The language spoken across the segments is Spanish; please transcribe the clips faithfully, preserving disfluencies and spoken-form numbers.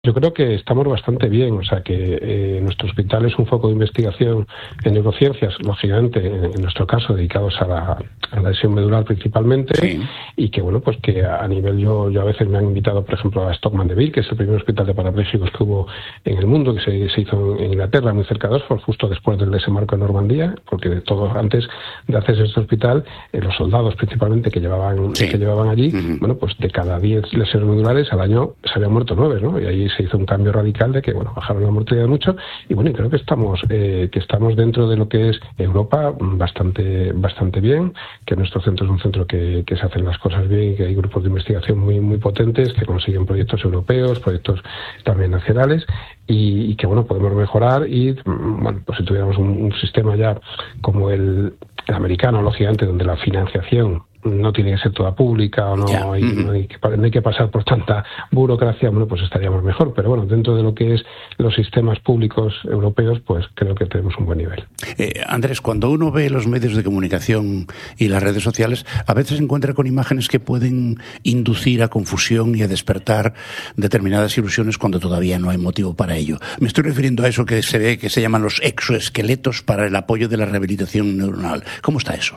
Yo creo que estamos bastante bien, o sea que eh, nuestro hospital es un foco de investigación en neurociencias, lógicamente, en nuestro caso, dedicados a la, a la lesión medular principalmente, sí. y que bueno, pues que a nivel, yo, yo a veces me han invitado, por ejemplo, a Stockman Deville, que es el primer hospital de parapléjicos que hubo en el mundo, que se, se hizo en Inglaterra, muy cerca de Oxford, justo después del desembarco en Normandía, porque de todo, antes de hacerse este hospital, eh, los soldados principalmente que llevaban, sí. que llevaban allí, uh-huh. bueno, pues de cada diez lesiones medulares al año se habían muerto nueve, ¿no? Y ahí se hizo un cambio radical de que, bueno, bajaron la mortalidad mucho, y bueno, y creo que estamos eh, que estamos dentro de lo que es Europa bastante bastante bien, que nuestro centro es un centro que, que se hacen las cosas bien, que hay grupos de investigación muy muy potentes, que consiguen proyectos europeos, proyectos también nacionales, y, y que, bueno, podemos mejorar, y, bueno, pues si tuviéramos un, un sistema ya como el, el americano, lógicamente, donde la financiación no tiene que ser toda pública, o no, yeah. hay, uh-huh. no, hay que, no hay que pasar por tanta burocracia, bueno, pues estaríamos mejor. Pero bueno, dentro de lo que es los sistemas públicos europeos, pues creo que tenemos un buen nivel. Eh, Andrés, cuando uno ve los medios de comunicación y las redes sociales, a veces se encuentra con imágenes que pueden inducir a confusión y a despertar determinadas ilusiones cuando todavía no hay motivo para ello. Me estoy refiriendo a eso que se ve que se llaman los exoesqueletos para el apoyo de la rehabilitación neuronal. ¿Cómo está eso?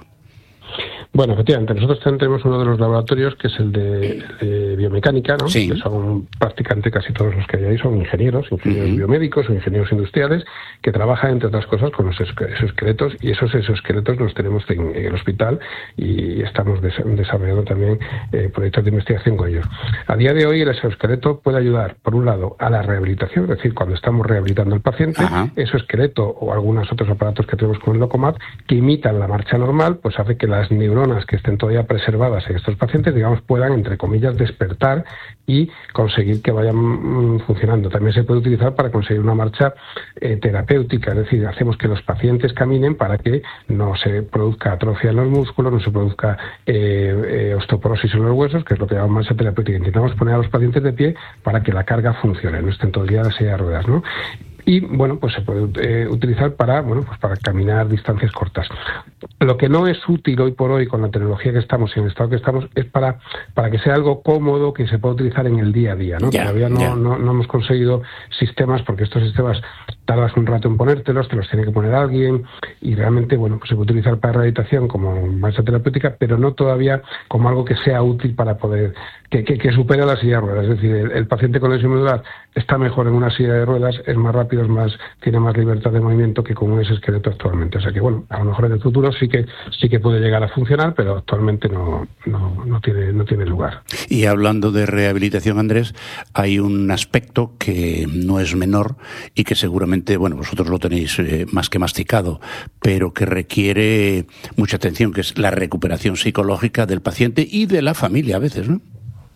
Bueno, efectivamente, nosotros tenemos uno de los laboratorios que es el de, de biomecánica, ¿no? Sí. Que son prácticamente casi todos los que hay ahí son ingenieros, ingenieros uh-huh. biomédicos o ingenieros industriales, que trabajan, entre otras cosas, con los exoesqueletos, y esos exoesqueletos los tenemos en, en el hospital, y estamos des- desarrollando también eh, proyectos de investigación con ellos. A día de hoy el exoesqueleto puede ayudar, por un lado, a la rehabilitación, es decir, cuando estamos rehabilitando al paciente, uh-huh. exoesqueleto o algunos otros aparatos que tenemos con el Locomat, que imitan la marcha normal, pues hace que las neuronas que estén todavía preservadas en estos pacientes, digamos, puedan, entre comillas, despertar y conseguir que vayan mmm, funcionando. También se puede utilizar para conseguir una marcha eh, terapéutica, es decir, hacemos que los pacientes caminen para que no se produzca atrofia en los músculos, no se produzca eh, eh, osteoporosis en los huesos, que es lo que llamamos marcha terapéutica. Intentamos poner a los pacientes de pie para que la carga funcione, no estén todo el día en la silla de ruedas, ¿no? Y bueno, pues se puede eh, utilizar para, bueno, pues para caminar distancias cortas. Lo que no es útil hoy por hoy con la tecnología que estamos y en el estado que estamos es para para que sea algo cómodo que se pueda utilizar en el día a día, ¿no? Yeah, Todavía no, yeah. no, no hemos conseguido sistemas, porque estos sistemas tardas un rato en ponértelos, te los tiene que poner alguien, y realmente, bueno, pues se puede utilizar para rehabilitación como marcha terapéutica, pero no todavía como algo que sea útil para poder, que, que, que supere la silla de ruedas. Es decir, el, el paciente con lesión medular está mejor en una silla de ruedas, es más rápido, es más, tiene más libertad de movimiento que con un exoesqueleto actualmente. O sea que, bueno, a lo mejor en el futuro sí que sí que puede llegar a funcionar, pero actualmente no, no, no tiene, no tiene lugar. Y hablando de rehabilitación, Andrés, hay un aspecto que no es menor y que seguramente, bueno, vosotros lo tenéis eh, más que masticado, pero que requiere mucha atención, que es la recuperación psicológica del paciente y de la familia a veces, ¿no?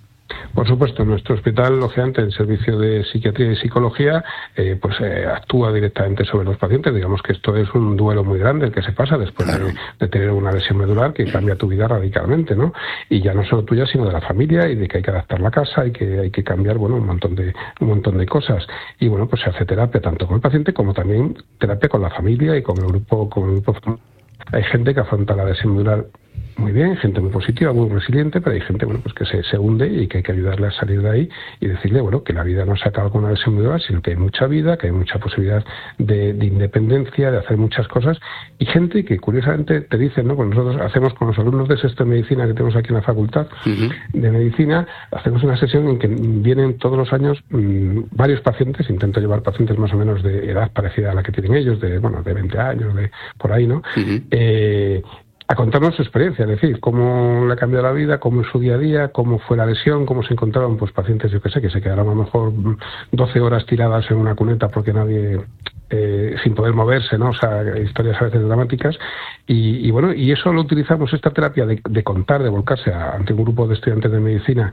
Por supuesto, nuestro hospital, lógicamente, el servicio de psiquiatría y psicología, eh, pues eh, actúa directamente sobre los pacientes. Digamos que esto es un duelo muy grande el que se pasa después claro. de, de tener una lesión medular que cambia tu vida radicalmente, ¿no? Y ya no solo tuya, sino de la familia, y de que hay que adaptar la casa, y que hay que cambiar, bueno, un montón de un montón de cosas. Y bueno, pues se hace terapia tanto con el paciente como también terapia con la familia y con el grupo, con el grupo. Hay gente que afronta la lesión medular muy bien, gente muy positiva, muy resiliente, pero hay gente, bueno, pues que se, se hunde y que hay que ayudarle a salir de ahí y decirle, bueno, que la vida no se acaba con una lesión medular, sino que hay mucha vida, que hay mucha posibilidad de, de independencia, de hacer muchas cosas, y gente que curiosamente te dicen, ¿no? Pues nosotros hacemos con los alumnos de sexto de medicina que tenemos aquí en la facultad uh-huh. de medicina, hacemos una sesión en que vienen todos los años mmm, varios pacientes, intento llevar pacientes más o menos de edad parecida a la que tienen ellos, de, bueno, de veinte años, de por ahí, ¿no? Uh-huh. Eh, a contarnos su experiencia, es decir, cómo le ha cambiado la vida, cómo es su día a día, cómo fue la lesión, cómo se encontraron pues pacientes, yo que sé, que se quedaron a lo mejor doce horas tiradas en una cuneta porque nadie, eh, sin poder moverse, ¿no? O sea, historias a veces dramáticas, y, y bueno, y eso lo utilizamos, esta terapia de, de contar, de volcarse a, ante un grupo de estudiantes de medicina,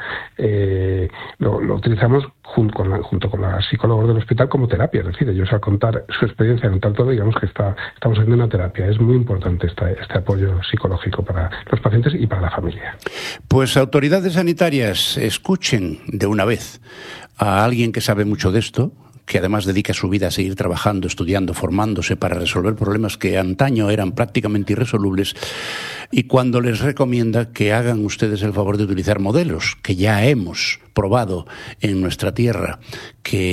eh, lo, lo utilizamos junto con, la, junto con los psicólogos del hospital como terapia, es decir, ellos al contar su experiencia, contar todo, digamos que está, estamos haciendo una terapia. Es muy importante esta, este apoyo psicológico para los pacientes y para la familia. Pues autoridades sanitarias, escuchen de una vez a alguien que sabe mucho de esto, que además dedica su vida a seguir trabajando, estudiando, formándose para resolver problemas que antaño eran prácticamente irresolubles, y cuando les recomienda que hagan ustedes el favor de utilizar modelos que ya hemos probado en nuestra tierra que